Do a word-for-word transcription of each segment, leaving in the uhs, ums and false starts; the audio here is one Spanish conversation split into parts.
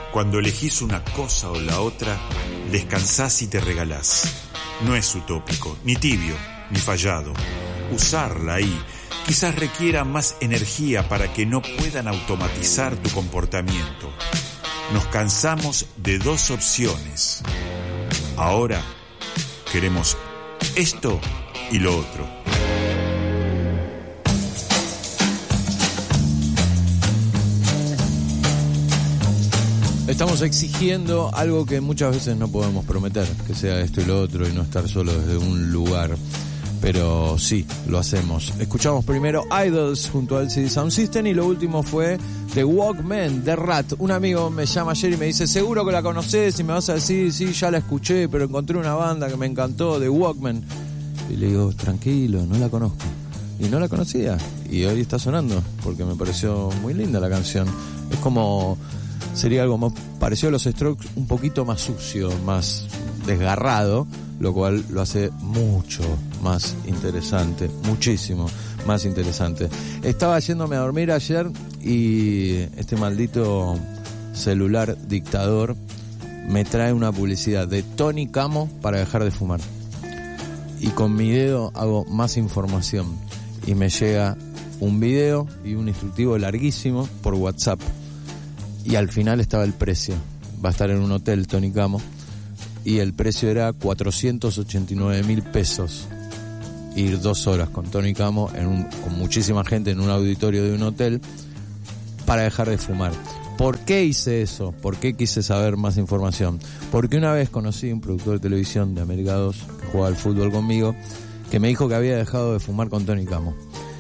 Cuando elegís una cosa o la otra, descansás y te regalás. No es utópico, ni tibio, ni fallado. Usarla ahí quizás requiera más energía para que no puedan automatizar tu comportamiento. Nos cansamos de dos opciones. Ahora queremos esto y lo otro. Estamos exigiendo algo que muchas veces no podemos prometer, que sea esto y lo otro y no estar solo desde un lugar. Pero sí, lo hacemos. Escuchamos primero Idols junto al L C D Sound System y lo último fue The Walkman de Rat. Un amigo me llama ayer y me dice, seguro que la conocés, y me vas a decir, sí, ya la escuché, pero encontré una banda que me encantó, The Walkman. Y le digo, tranquilo, no la conozco. Y no la conocía. Y hoy está sonando, porque me pareció muy linda la canción. Es como, sería algo más parecido a los Strokes, un poquito más sucio, más desgarrado, lo cual lo hace mucho más interesante, muchísimo más interesante. Estaba yéndome a dormir ayer y este maldito celular dictador me trae una publicidad de Tony Camo para dejar de fumar. Y con mi dedo hago más información y me llega un video y un instructivo larguísimo por WhatsApp. Y al final estaba el precio. Va a estar en un hotel Tony Camo. Y el precio era cuatrocientos ochenta y nueve mil pesos. Ir dos horas con Tony Camo, en un, con muchísima gente en un auditorio de un hotel, para dejar de fumar. ¿Por qué hice eso? ¿Por qué quise saber más información? Porque una vez conocí a un productor de televisión de América dos, que jugaba al fútbol conmigo, que me dijo que había dejado de fumar con Tony Camo.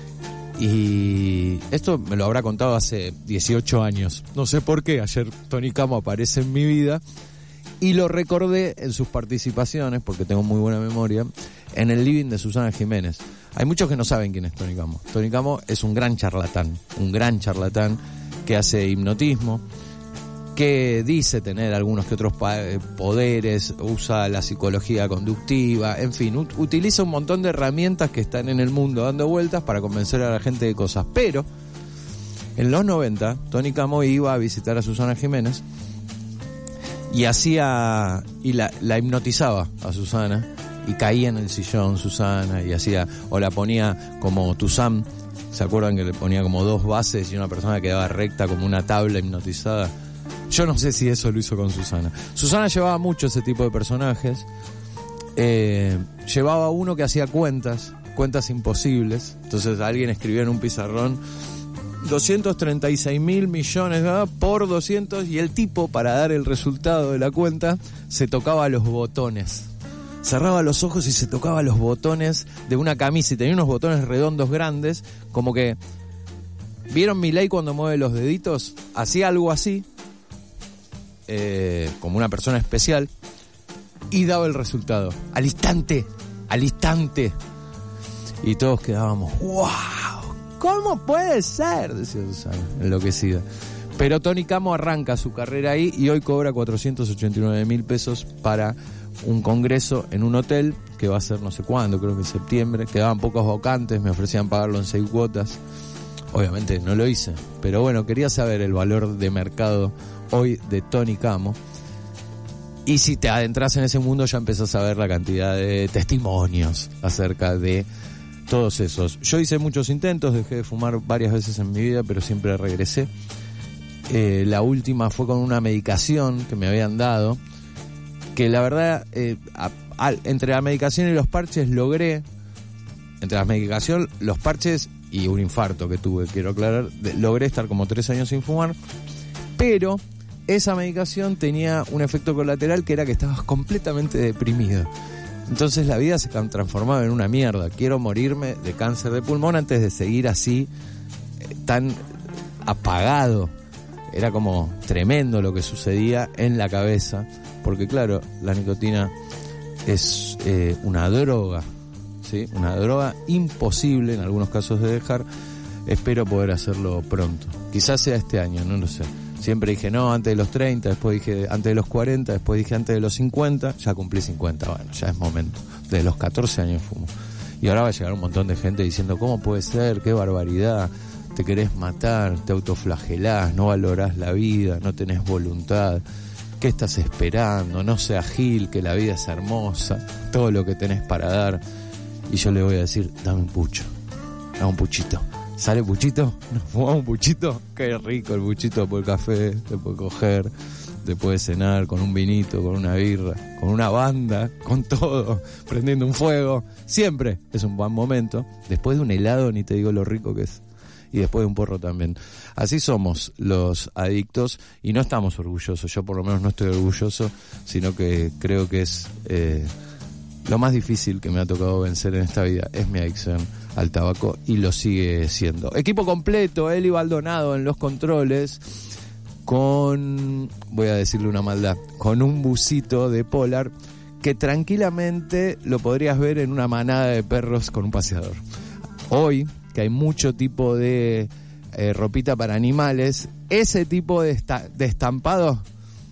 Y esto me lo habrá contado hace dieciocho años. No sé por qué, ayer Tony Camo aparece en mi vida y lo recordé en sus participaciones, porque tengo muy buena memoria, en el living de Susana Jiménez. Hay muchos que no saben quién es Tony Camo. Tony Camo es un gran charlatán, un gran charlatán que hace hipnotismo, que dice tener algunos que otros poderes, usa la psicología conductiva, en fin, ut- utiliza un montón de herramientas que están en el mundo dando vueltas para convencer a la gente de cosas. Pero en los noventa, Tony Camo iba a visitar a Susana Jiménez y hacía y la, la hipnotizaba a Susana y caía en el sillón Susana y hacía, o la ponía como Tuzán. ¿Se acuerdan que le ponía como dos bases y una persona quedaba recta como una tabla hipnotizada? Yo no sé si eso lo hizo con Susana. Susana llevaba mucho ese tipo de personajes. Eh, llevaba uno que hacía cuentas, cuentas imposibles. Entonces alguien escribía en un pizarrón doscientos treinta y seis mil millones ¿verdad? Por doscientos, y el tipo, para dar el resultado de la cuenta, se tocaba los botones. Cerraba los ojos y se tocaba los botones de una camisa y tenía unos botones redondos grandes, como que... ¿Vieron Milei cuando mueve los deditos? Hacía algo así, eh, como una persona especial, y daba el resultado. Al instante, al instante. Y todos quedábamos, ¡wow! ¿Cómo puede ser? Decía Susana, enloquecida. Pero Tony Camo arranca su carrera ahí y hoy cobra cuatrocientos ochenta y nueve mil pesos para un congreso en un hotel que va a ser no sé cuándo, creo que en septiembre. Quedaban pocos vacantes, me ofrecían pagarlo en seis cuotas. Obviamente no lo hice, pero bueno, quería saber el valor de mercado hoy de Tony Camo. Y si te adentras en ese mundo ya empezás a ver la cantidad de testimonios acerca de todos esos. Yo hice muchos intentos, dejé de fumar varias veces en mi vida, pero siempre regresé. Eh, la última fue con una medicación que me habían dado, que la verdad, eh, a, a, entre la medicación y los parches logré, entre la medicación, los parches y un infarto que tuve, quiero aclarar, de, logré estar como tres años sin fumar, pero esa medicación tenía un efecto colateral que era que estabas completamente deprimido. Entonces la vida se transformaba en una mierda. Quiero morirme de cáncer de pulmón antes de seguir así, eh, tan apagado. Era como tremendo lo que sucedía en la cabeza, porque claro, la nicotina es eh, una droga, ¿sí? Una droga imposible en algunos casos de dejar. Espero poder hacerlo pronto. Quizás sea este año, no lo sé. Siempre dije no, antes de los treinta, después dije antes de los cuarenta, después dije antes de los cincuenta, ya cumplí cincuenta, bueno, ya es momento. Desde los catorce años fumo. Y ahora va a llegar un montón de gente diciendo, ¿cómo puede ser? ¡Qué barbaridad! te querés matar, te autoflagelás, no valorás la vida, no tenés voluntad. ¿Qué estás esperando? No seas gil, que la vida es hermosa, todo lo que tenés para dar. Y yo le voy a decir, dame un pucho, dame un puchito. ¿Sale puchito? ¿Nos fumamos un puchito? Qué rico el puchito por el café, te puede coger, te puede cenar con un vinito, con una birra, con una banda, con todo, prendiendo un fuego. Siempre es un buen momento. Después de un helado ni te digo lo rico que es. Y después de un porro también. Así somos los adictos y no estamos orgullosos. Yo por lo menos no estoy orgulloso, sino que creo que es eh, lo más difícil que me ha tocado vencer en esta vida es mi adicción al tabaco y lo sigue siendo. Equipo completo, Eli Baldonado en los controles, con, voy a decirle una maldad, con un busito de Polar que tranquilamente lo podrías ver en una manada de perros con un paseador. Hoy, que hay mucho tipo de eh, ropita para animales, ese tipo de, esta, de estampado.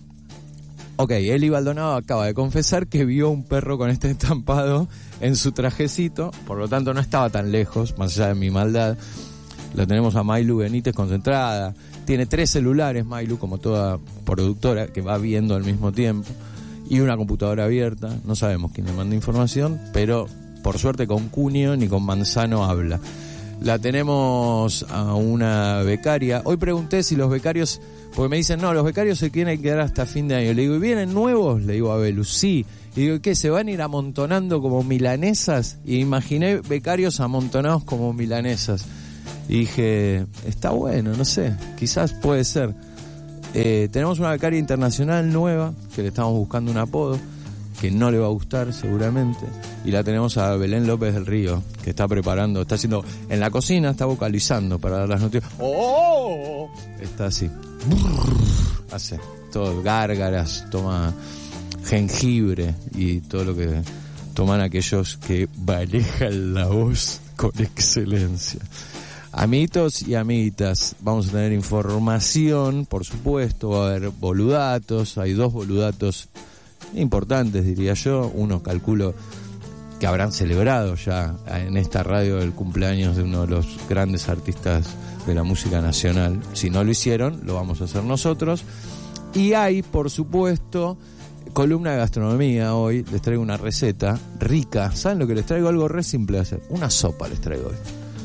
Ok, Eli Baldonado acaba de confesar que vio un perro con este estampado en su trajecito, por lo tanto no estaba tan lejos, más allá de mi maldad. La tenemos a Mailu Benítez concentrada, tiene tres celulares Mailu, como toda productora, que va viendo al mismo tiempo, y una computadora abierta. No sabemos quién le manda información, pero por suerte con Cunio ni con Manzano habla. La tenemos a una becaria. Hoy pregunté si los becarios, porque me dicen, no, los becarios se quieren quedar hasta fin de año. Le digo, ¿y vienen nuevos? Le digo a Belu, sí. Y digo, ¿qué? ¿Se van a ir amontonando como milanesas? Y imaginé becarios amontonados como milanesas. Y dije, está bueno, no sé, quizás puede ser. Eh, tenemos una becaria internacional nueva, que le estamos buscando un apodo, que no le va a gustar seguramente, y la tenemos a Belén López del Río, que está preparando, está haciendo, en la cocina está vocalizando para dar las noticias. ¡Oh! Está así, hace todo, gárgaras, toma jengibre y todo lo que toman aquellos que manejan la voz con excelencia. Amiguitos y amiguitas, vamos a tener información, por supuesto, va a haber boludatos, hay dos boludatos importantes, diría yo. Uno, calculo que habrán celebrado ya en esta radio el cumpleaños de uno de los grandes artistas de la música nacional. Si no lo hicieron, lo vamos a hacer nosotros. Y hay, por supuesto, columna de gastronomía hoy. Les traigo una receta rica. ¿Saben lo que les traigo? Algo re simple de hacer. Una sopa les traigo hoy.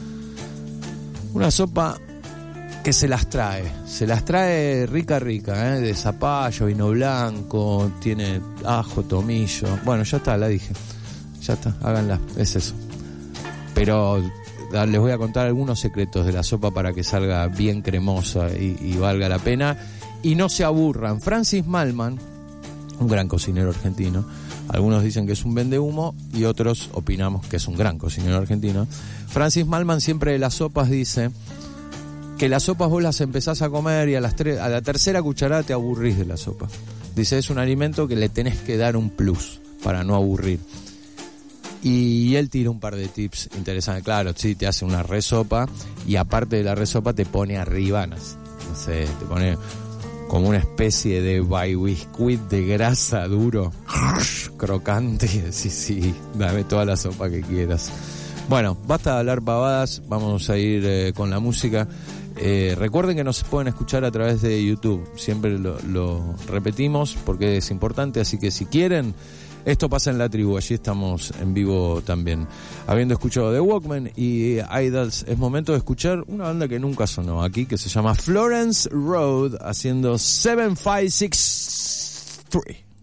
Una sopa que se las trae, se las trae rica, rica, ¿eh? De zapallo, vino blanco, tiene ajo, tomillo. Bueno, ya está, la dije. Ya está, háganla, es eso. Pero les voy a contar algunos secretos de la sopa para que salga bien cremosa y, y valga la pena. Y no se aburran. Francis Mallmann, un gran cocinero argentino, algunos dicen que es un vendehumo y otros opinamos que es un gran cocinero argentino. Francis Mallmann siempre de las sopas dice que las sopas vos las empezás a comer y a, las tre- a la tercera cucharada te aburrís de la sopa. Dice, es un alimento que le tenés que dar un plus para no aburrir. Y él tira un par de tips interesantes. Claro, sí, te hace una resopa y aparte de la resopa te pone arribanas. No sé, te pone como una especie de biscuit de grasa duro, crocante, y decís, sí, dame toda la sopa que quieras. Bueno, basta de hablar pavadas, vamos a ir eh, con la música. Eh, recuerden que nos pueden escuchar a través de YouTube, siempre lo, lo repetimos porque es importante, así que si quieren, esto pasa en la tribu, allí estamos en vivo también. Habiendo escuchado The Walkmen y Idols, es momento de escuchar una banda que nunca sonó aquí, que se llama Florence Road, haciendo seven five six three.